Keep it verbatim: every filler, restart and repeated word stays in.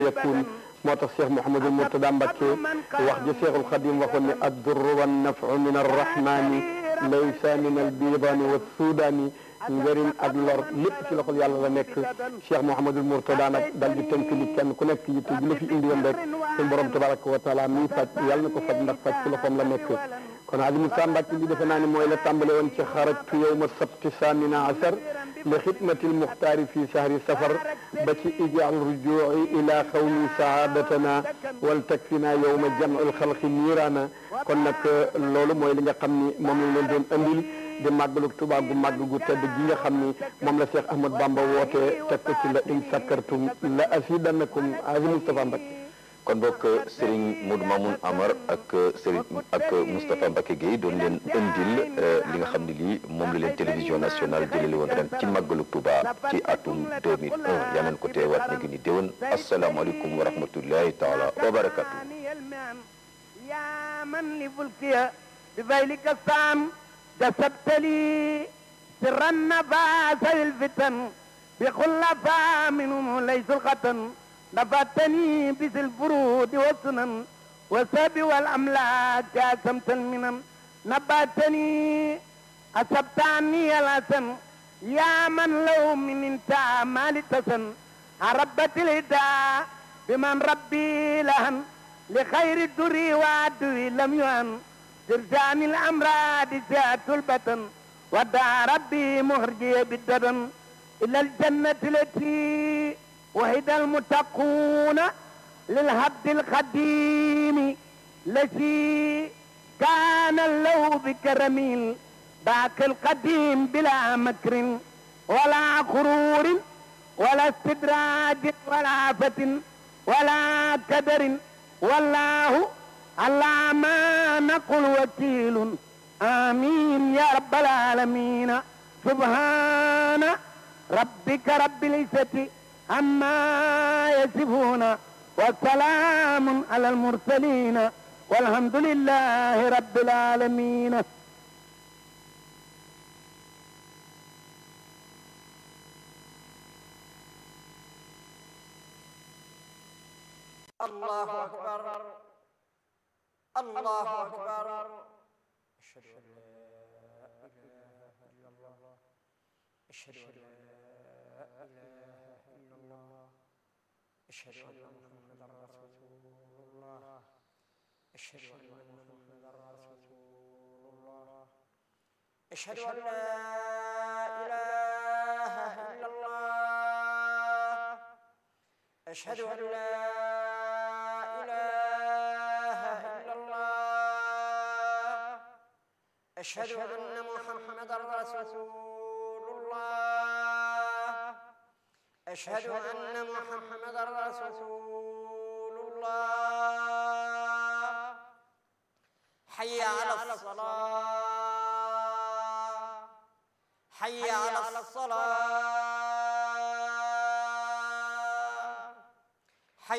yakun moo tax Cheikh Mouhamadul Mourtada Mbacké wax ji Cheikhul Khadim waxoon ne ad-durru wan-naf'u min ar-rahmani laysa min al-bidani was-sudani njëriñ ak lor lépp ci loxol yàlla la nekk. Cheikh Mouhamadul Mourtada nag dal di tënk ni kenn ku nekk yitte bi la fi indi woon rek suñu borom tabaraka wa taala mi faj yàlla na ko faj ndax faj ci loxoom la nekk. kon Hadji Moussa Mbacké li defe naa ni mooy la tàmbale woon ci xarajtu yawma sabti samina asar li xidmatil muxtaari fi shahri safar ba ci ijaal rujuu'i ila xawmi saadatana wal takfina yawma jam'il xalqi niiraana. kon nag loolu mooy li nga xam ni moom lañ leen doon andil di màggalu Tuubaa gu màgg gu tedd gi nga xam ni moom la Cheikh Ahmad Bamba wootee teg ko ci la in sakkartum la azidannakum. Hadji Moustapha Mbacké. kon bokk Serigne Modou Mamoun Amar ak Serigne ak Moustapha Mbacké Gueye doon leen indil li nga xam ne lii moom la leen télévision nationale jëlale woon ren ci màggalu Touba ci atum deux mille un yaa nañ ko teewaat na gi ni déwén asalaamaaleykum wa rahmatullahi taala wa barakatu ya man li fulkiya bi faylika sam jasabtali sirran nafasa lil fitan bi xullafa minhum laysul xatan نباتني بذي الفرود والسنن والسب والأملاك أسمت المنن نباتني أسبت عني الأسن يا من لو من انتهى ما لتسن عربت الهداء بمن ربي لهن لخير الدري وعدوي لم يهن ترجعني الأمراض ساعة البطن ودع ربي مهرجي بالددن إلى الجنة التي وهد المتقون للهبد القديم التي كان له بكرميل باك القديم بلا مكر ولا غرور ولا استدراج ولا آفة ولا كدر والله على ما نقول وكيل آمين يا رب العالمين سبحان ربك رب العزة عما يصفون وسلام على المرسلين والحمد لله رب العالمين. الله أكبر الله أكبر أشهد أن لا إله إلا الله أشهد أن لا إله إلا الله أشهد أن محمدا رسول الله أشهد أن محمدا رسول الله أشهد أن لا إله إلا الله أشهد أن لا إله إلا الله أشهد أن محمدا رسول الله أشهد أن محمدا رسول الله حي على الصلاة حي على الصلاة